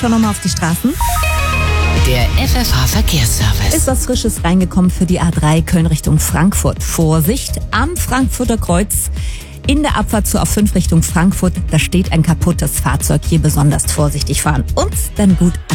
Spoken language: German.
Schauen wir mal auf die Straßen. Der FFH-Verkehrsservice. Ist was Frisches reingekommen für die A3 Köln Richtung Frankfurt. Vorsicht, am Frankfurter Kreuz in der Abfahrt zur A5 Richtung Frankfurt, da steht ein kaputtes Fahrzeug. Hier besonders vorsichtig fahren und dann gut